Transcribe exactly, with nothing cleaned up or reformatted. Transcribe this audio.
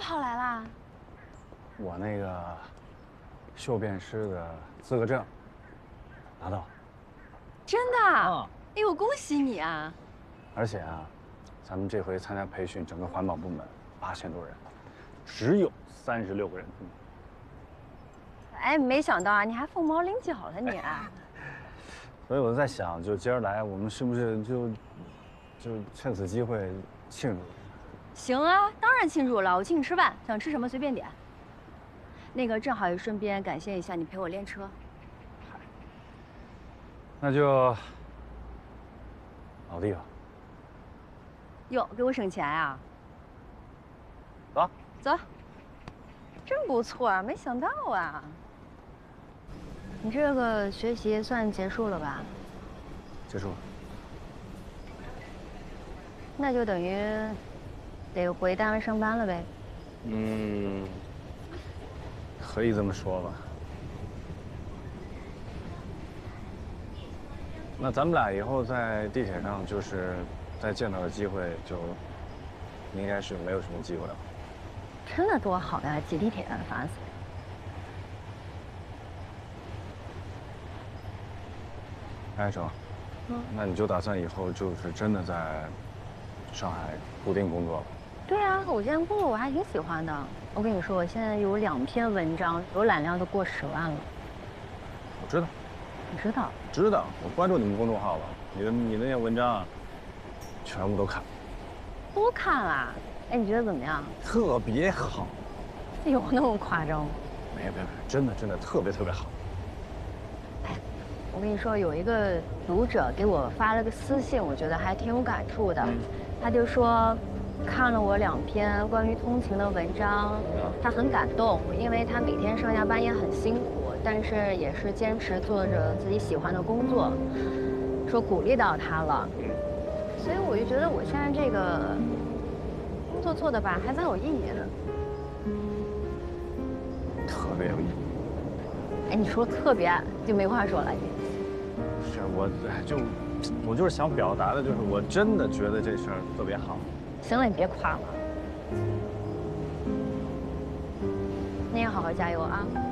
跑来啦？ 我那个绣遍师的资格证拿到。 真的？ 啊！ 哎呦，恭喜你啊！ 而且啊，咱们这回参加培训，整个环保部门八千多人，只有三十六个人。 哎，没想到啊，你还凤毛麟角了你啊！ 所以我在想，就今儿来，我们是不是就就趁此机会庆祝？ 行啊，当然庆祝了，我请你吃饭，想吃什么随便点。那个正好也顺便感谢一下你陪我练车。 那就老地方。 哟，给我省钱啊！ 走， 走。真不错啊，没想到啊。你这个学习算结束了吧？ 结束了。 那就等于得回单位上班了呗。 嗯，可以这么说吧。那咱们俩以后在地铁上，就是再见到的机会，就应该是没有什么机会了。 真的多好呀，挤地铁烦死了。 哎，成，嗯，那你就打算以后就是真的在上海固定工作了？ 对啊，我现在工作我还挺喜欢的。我跟你说，我现在有两篇文章，浏览量都过十万了。 我知道。 你知道？ 知道，我关注你们公众号了，你的你那些文章啊，全部都看。 都看了。哎，你觉得怎么样？ 特别好。 有那么夸张吗？ 没有没有没有，真的真的特别特别好。 哎，我跟你说，有一个读者给我发了个私信，我觉得还挺有感触的。他就说，看了我两篇关于通勤的文章，他很感动，因为他每天上下班也很辛苦，但是也是坚持做着自己喜欢的工作，说鼓励到他了。所以我就觉得我现在这个工作做的吧，还算有意义呢。 特别有意义。 哎，你说特别就没话说了，你。 是我，就我就是想表达的，就是我真的觉得这事儿特别好。 行了，你别夸了，你也好好加油啊。